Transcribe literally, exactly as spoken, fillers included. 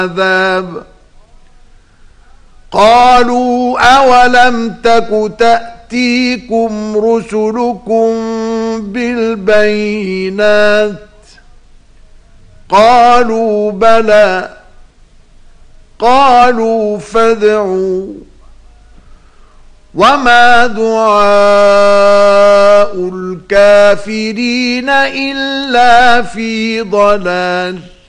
عذاب قالوا أولم تك تأتيكم رسلكم بالبينات قالوا بلى قالوا فادعوا وما دعاء الكافرين إلا في ضلال.